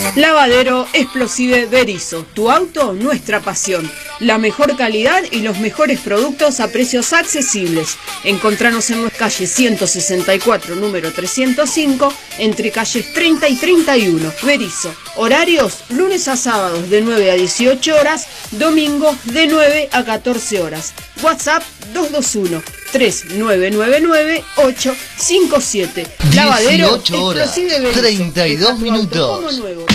Lavadero Explosive Berisso, tu auto, nuestra pasión. La mejor calidad y los mejores productos a precios accesibles. Encontranos en nuestra calle 164, número 305, entre calles 30 y 31. Berisso. Horarios, lunes a sábados de 9 a 18 horas, domingos de 9 a 14 horas. WhatsApp 221-3999-857. Lavadero 18 horas, Explosive Berisso. 32 minutos.